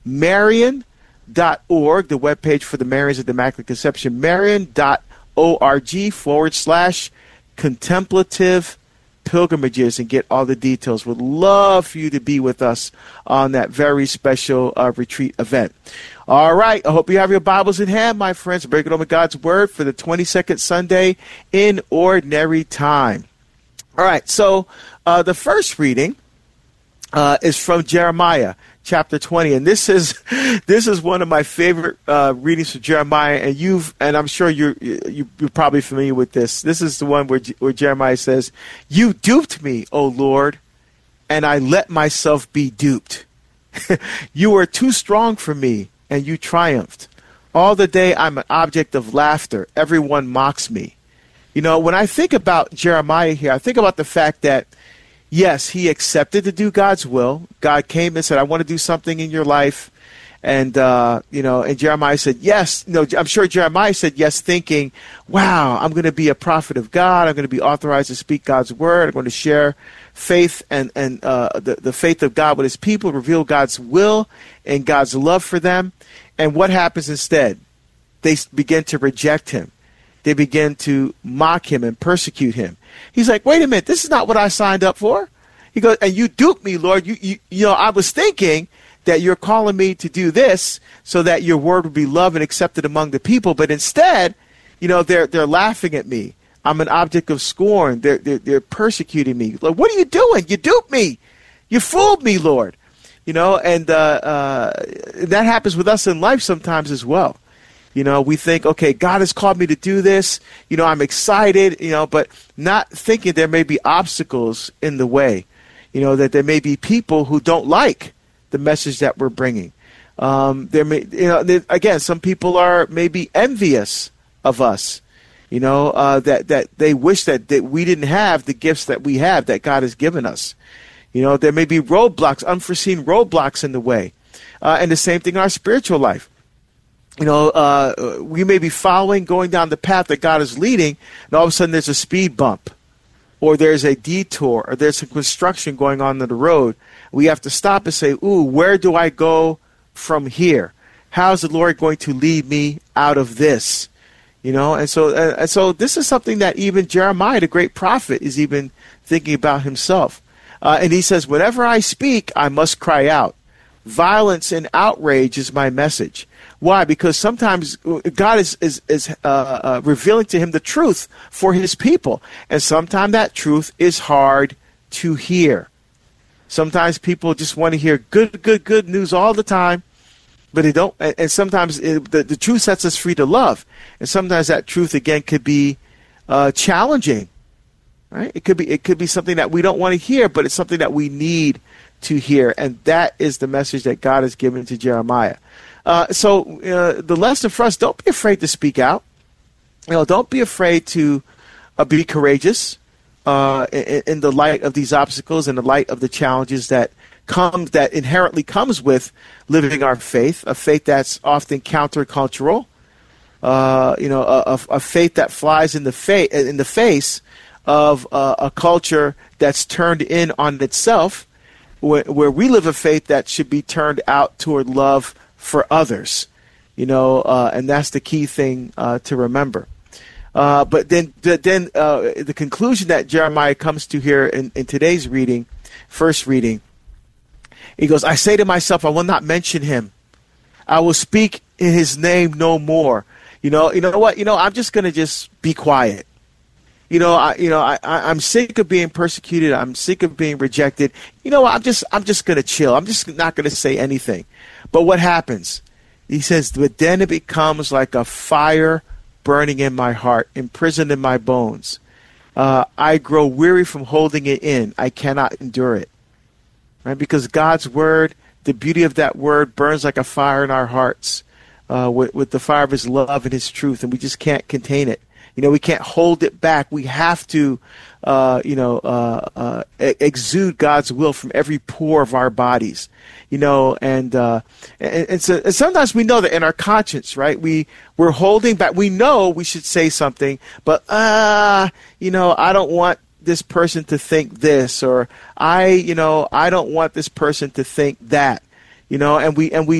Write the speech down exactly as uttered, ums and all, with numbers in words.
Marian dot org, the webpage for the Marians of the Immaculate Conception, Marian dot org forward slash contemplative pilgrimages, and get all the details. Would love for you to be with us on that very special uh, retreat event. All right. I hope you have your Bibles in hand, my friends. Break it on with God's Word for the twenty-second Sunday in Ordinary Time. All right. So uh, the first reading uh, is from Jeremiah chapter twenty, and this is this is one of my favorite uh, readings from Jeremiah. And you've and I'm sure you're you, you're probably familiar with this. This is the one where where Jeremiah says, "You duped me, O Lord, and I let myself be duped. You were too strong for me, and you triumphed. All the day I'm an object of laughter. Everyone mocks me." You know, when I think about Jeremiah here, I think about the fact that, yes, he accepted to do God's will. God came and said, "I want to do something in your life." And, uh, you know, and Jeremiah said, yes. You know, I'm sure Jeremiah said yes, thinking, wow, I'm going to be a prophet of God. I'm going to be authorized to speak God's word. I'm going to share faith and, and uh, the, the faith of God with his people, reveal God's will and God's love for them. And what happens instead? They begin to reject him. They begin to mock him and persecute him. He's like, wait a minute, this is not what I signed up for. He goes, and you duped me, Lord. You, you, you know, I was thinking that you're calling me to do this so that your word would be loved and accepted among the people. But instead, you know, they're they're laughing at me. I'm an object of scorn. They're they're, they're persecuting me. Like, what are you doing? You duped me. You fooled me, Lord. You know, and uh, uh, that happens with us in life sometimes as well. You know, we think, okay, God has called me to do this. You know, I'm excited, you know, but not thinking there may be obstacles in the way. You know, that there may be people who don't like the message that we're bringing. Um, there may, you know, there, again, some people are maybe envious of us. You know, uh, that that they wish that, that we didn't have the gifts that we have that God has given us. You know, there may be roadblocks, unforeseen roadblocks in the way, uh, and the same thing in our spiritual life. You know, uh, we may be following, going down the path that God is leading, and all of a sudden there's a speed bump, or there's a detour, or there's some construction going on in the road. We have to stop and say, ooh, where do I go from here? How is the Lord going to lead me out of this? You know, and so uh, and so this is something that even Jeremiah, the great prophet, is even thinking about himself. Uh, and he says, whenever I speak, I must cry out. Violence and outrage is my message. Why? Because sometimes God is is, is uh, uh, revealing to him the truth for his people. And sometimes that truth is hard to hear. Sometimes people just want to hear good, good, good news all the time, but they don't. And, and sometimes it, the, the truth sets us free to love. And sometimes that truth, again, could be uh, challenging. Right? It could be it could be something that we don't want to hear, but it's something that we need to hear. And that is the message that God has given to Jeremiah. Uh, so uh, the lesson for us, don't be afraid to speak out. You know, don't be afraid to uh, be courageous uh, in, in the light of these obstacles, in the light of the challenges that come, that inherently comes with living our faith, a faith that's often countercultural, uh, you know, a, a faith that flies in the, fa- in the face of uh, a culture that's turned in on itself, where, where we live a faith that should be turned out toward love for others, you know, uh, and that's the key thing uh, to remember. Uh, but then, then uh, the conclusion that Jeremiah comes to here in, in today's reading, first reading, he goes, I say to myself, I will not mention him. I will speak in his name no more. You know, you know what? You know, I'm just going to just be quiet. You know, I, you know, I, I, I'm sick of being persecuted. I'm sick of being rejected. You know, I'm just, I'm just going to chill. I'm just not going to say anything. But what happens? He says, but then it becomes like a fire burning in my heart, imprisoned in my bones. Uh, I grow weary from holding it in. I cannot endure it. Right? Because God's word, the beauty of that word burns like a fire in our hearts uh, with, with the fire of his love and his truth, and we just can't contain it. You know, we can't hold it back. We have to, uh, you know, uh, uh, exude God's will from every pore of our bodies. You know, and uh, and, and, so, and sometimes we know that in our conscience, right? We we're holding back. We know we should say something, but ah, uh, you know, I don't want this person to think this, or I, you know, I don't want this person to think that. You know, and we and we